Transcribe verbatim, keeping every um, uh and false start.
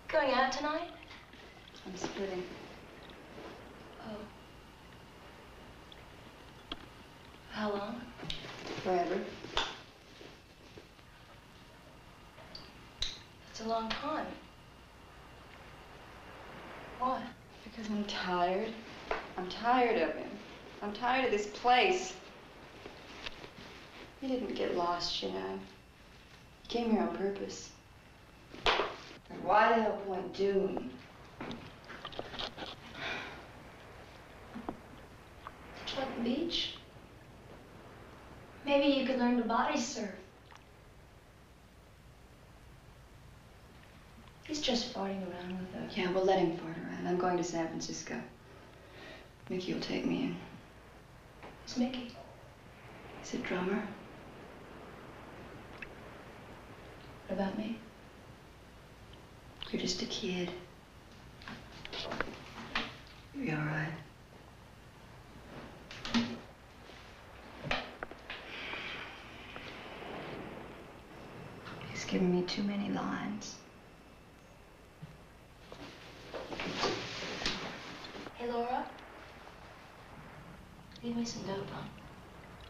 Going out tonight? I'm splitting. Oh. How long? Forever. That's a long time. Why? Because I'm tired. I'm tired of him. I'm tired of this place. He didn't get lost, you know. He came here on purpose. And why the hell point Doom? Did you like the beach? Maybe you could learn to body surf. He's just farting around with us. Yeah, we'll let him fart around. I'm going to San Francisco. Mickey will take me in. Who's Mickey? He's a drummer. What about me? You're just a kid. You'll be all right. He's given me too many lines. Hey, Laura. Leave me some dope, huh?